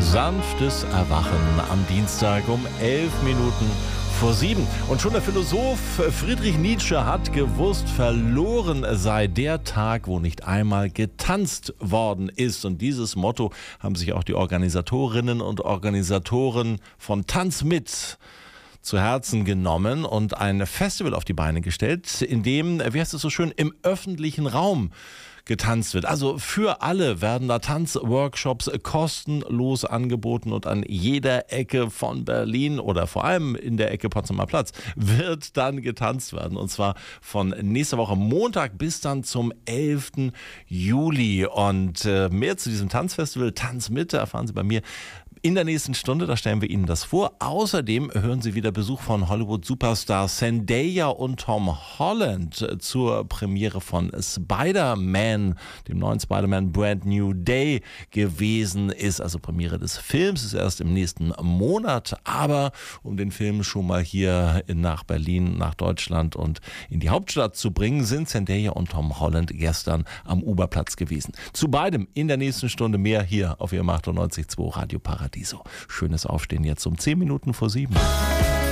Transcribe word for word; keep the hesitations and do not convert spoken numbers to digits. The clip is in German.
Sanftes Erwachen am Dienstag um elf Minuten vor sieben. Und schon der Philosoph Friedrich Nietzsche hat gewusst, verloren sei der Tag, wo nicht einmal getanzt worden ist. Und dieses Motto haben sich auch die Organisatorinnen und Organisatoren von Tanz mit zu Herzen genommen und ein Festival auf die Beine gestellt, in dem, wie heißt es so schön, im öffentlichen Raum getanzt wird. Also für alle werden da Tanzworkshops kostenlos angeboten und an jeder Ecke von Berlin oder vor allem in der Ecke Potsdamer Platz wird dann getanzt werden. Und zwar von nächster Woche Montag bis dann zum elften Juli. Und äh, mehr zu diesem Tanzfestival, Tanz mit, erfahren Sie bei mir in der nächsten Stunde, da stellen wir Ihnen das vor. Außerdem hören Sie wieder Besuch von Hollywood-Superstar Zendaya und Tom Holland zur Premiere von Spider-Man, dem neuen Spider-Man Brand New Day gewesen ist. Also Premiere des Films ist erst im nächsten Monat, aber um den Film schon mal hier nach Berlin, nach Deutschland und in die Hauptstadt zu bringen, sind Zendaya und Tom Holland gestern am Uberplatz gewesen. Zu beidem in der nächsten Stunde mehr hier auf Ihrem achtundneunzig Komma zwei Radio Paradiso. Schönes Aufstehen jetzt um zehn Minuten vor sieben.